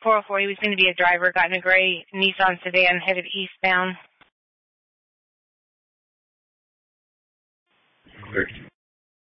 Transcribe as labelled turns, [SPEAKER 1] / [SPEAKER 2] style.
[SPEAKER 1] 404, he was going to be a driver, got in a gray Nissan sedan, headed eastbound.
[SPEAKER 2] Clear.